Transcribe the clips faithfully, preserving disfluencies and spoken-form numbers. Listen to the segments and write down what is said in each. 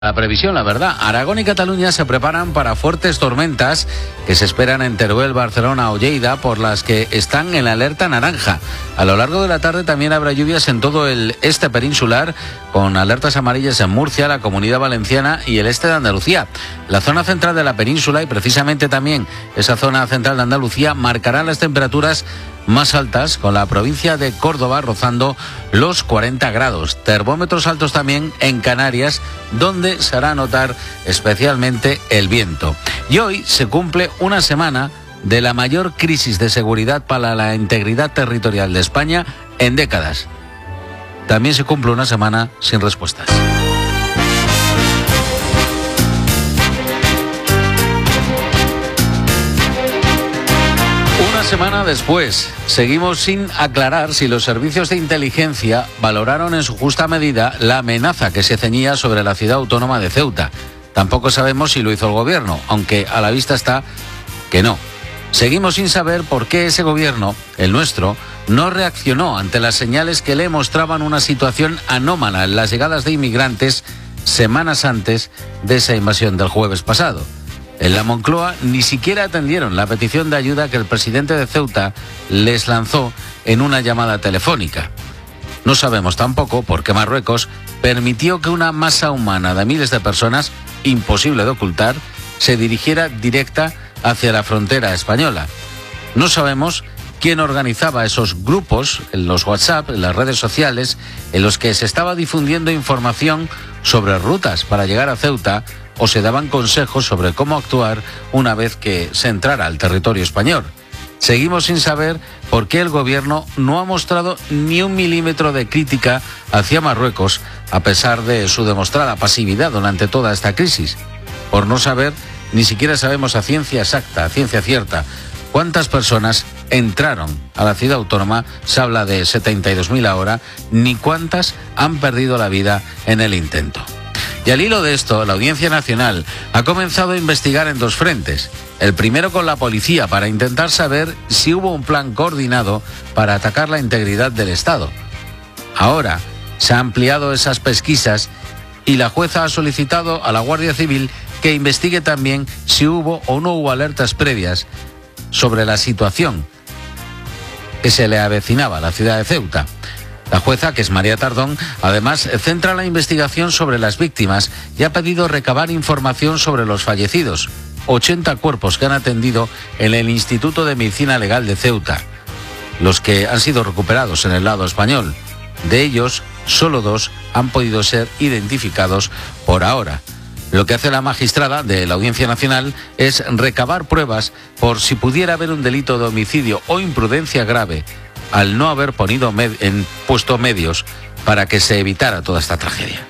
La previsión, la verdad, Aragón y Cataluña se preparan para fuertes tormentas que se esperan en Teruel, Barcelona o Lleida, por las que están en alerta naranja. A lo largo de la tarde también habrá lluvias en todo el este peninsular, con alertas amarillas en Murcia, la Comunidad Valenciana y el este de Andalucía. La zona central de la península y precisamente también esa zona central de Andalucía marcarán las temperaturas más altas, con la provincia de Córdoba rozando los cuarenta grados. Termómetros altos también en Canarias, donde se hará notar especialmente el viento. Y hoy se cumple una semana de la mayor crisis de seguridad para la integridad territorial de España en décadas. También se cumple una semana sin respuestas. Una semana después, seguimos sin aclarar si los servicios de inteligencia valoraron en su justa medida la amenaza que se ceñía sobre la ciudad autónoma de Ceuta. Tampoco sabemos si lo hizo el gobierno, aunque a la vista está que no. Seguimos sin saber por qué ese gobierno, el nuestro, no reaccionó ante las señales que le mostraban una situación anómala en las llegadas de inmigrantes semanas antes de esa invasión del jueves pasado. En la Moncloa ni siquiera atendieron la petición de ayuda que el presidente de Ceuta les lanzó en una llamada telefónica. No sabemos tampoco por qué Marruecos permitió que una masa humana de miles de personas, imposible de ocultar, se dirigiera directa hacia la frontera española. No sabemos quién organizaba esos grupos en los WhatsApp, en las redes sociales, en los que se estaba difundiendo información sobre rutas para llegar a Ceuta, o se daban consejos sobre cómo actuar una vez que se entrara al territorio español. Seguimos sin saber por qué el gobierno no ha mostrado ni un milímetro de crítica hacia Marruecos, a pesar de su demostrada pasividad durante toda esta crisis. Por no saber, ni siquiera sabemos a ciencia exacta, a ciencia cierta, cuántas personas entraron a la ciudad autónoma, se habla de setenta y dos mil ahora, ni cuántas han perdido la vida en el intento. Y al hilo de esto, la Audiencia Nacional ha comenzado a investigar en dos frentes. El primero con la policía, para intentar saber si hubo un plan coordinado para atacar la integridad del Estado. Ahora se han ampliado esas pesquisas y la jueza ha solicitado a la Guardia Civil que investigue también si hubo o no hubo alertas previas sobre la situación que se le avecinaba a la ciudad de Ceuta. La jueza, que es María Tardón, además centra la investigación sobre las víctimas y ha pedido recabar información sobre los fallecidos, ochenta cuerpos que han atendido en el Instituto de Medicina Legal de Ceuta, los que han sido recuperados en el lado español. De ellos, solo dos han podido ser identificados por ahora. Lo que hace la magistrada de la Audiencia Nacional es recabar pruebas por si pudiera haber un delito de homicidio o imprudencia grave, al no haber ponido med- en puesto medios para que se evitara toda esta tragedia.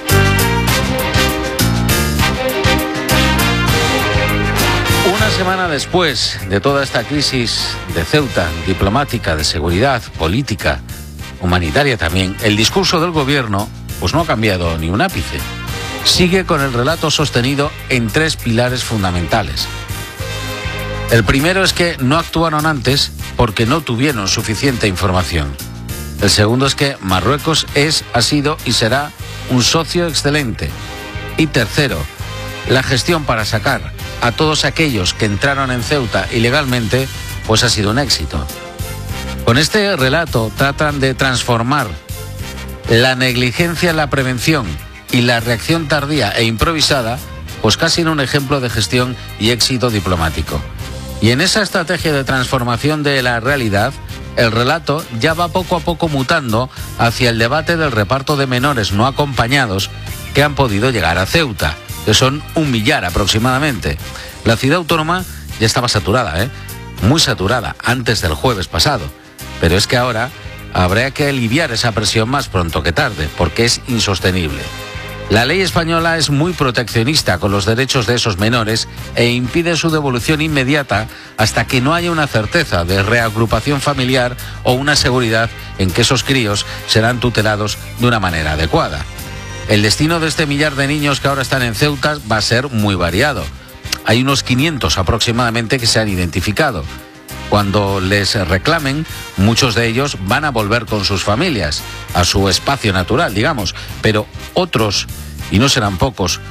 Una semana después de toda esta crisis de Ceuta, diplomática, de seguridad, política, humanitaria también, el discurso del gobierno pues no ha cambiado ni un ápice. Sigue con el relato sostenido en tres pilares fundamentales. El primero es que no actuaron antes porque no tuvieron suficiente información. El segundo es que Marruecos es, ha sido y será un socio excelente. Y tercero, la gestión para sacar a todos aquellos que entraron en Ceuta ilegalmente, pues ha sido un éxito. Con este relato tratan de transformar la negligencia en la prevención y la reacción tardía e improvisada, pues casi en un ejemplo de gestión y éxito diplomático. Y en esa estrategia de transformación de la realidad, el relato ya va poco a poco mutando hacia el debate del reparto de menores no acompañados que han podido llegar a Ceuta, que son un millar aproximadamente. La ciudad autónoma ya estaba saturada, ¿eh? Muy saturada, antes del jueves pasado. Pero es que ahora habrá que aliviar esa presión más pronto que tarde, porque es insostenible. La ley española es muy proteccionista con los derechos de esos menores e impide su devolución inmediata hasta que no haya una certeza de reagrupación familiar o una seguridad en que esos críos serán tutelados de una manera adecuada. El destino de este millar de niños que ahora están en Ceuta va a ser muy variado. Hay unos quinientos aproximadamente que se han identificado. Cuando les reclamen, muchos de ellos van a volver con sus familias, a su espacio natural, digamos, pero otros y no serán pocos.